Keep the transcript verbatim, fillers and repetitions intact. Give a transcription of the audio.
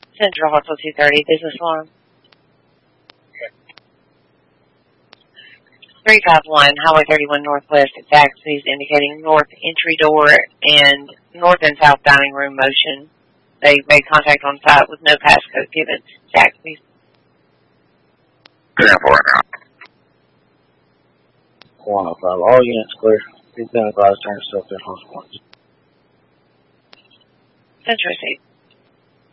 Central Hustle two thirty, business alarm. three five one, Highway thirty-one Northwest at Zaxby's, indicating north entry door and north and south dining room motion. They made contact on site with no passcode given. Zaxby's. ten four now. one oh five, all units clear. Please be advised to turn yourself in hospital. Central State.